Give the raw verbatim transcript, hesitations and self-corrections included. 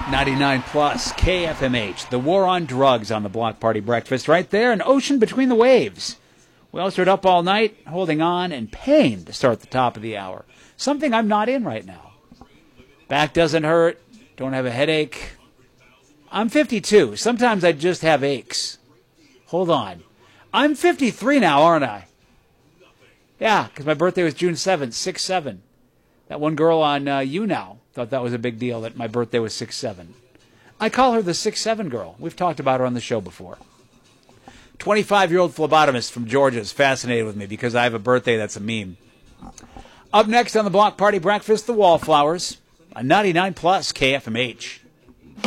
ninety-nine plus K F M H. The war on drugs on the Block Party Breakfast right there. An ocean between the waves. We also stayed up all night, holding on, and pain to start the top of the hour. Something I'm not in right now. Back doesn't hurt. Don't have a headache. I'm fifty-two. Sometimes I just have aches. Hold on. I'm fifty-three now, aren't I? Yeah, because my birthday was June seventh, six seven. That one girl on uh, You Now thought that was a big deal that my birthday was six seven. I call her the six seven girl. We've talked about her on the show before. twenty-five-year-old phlebotomist from Georgia is fascinated with me because I have a birthday that's a meme. Up next on the Block Party Breakfast, the Wallflowers, a ninety-nine plus K F M H.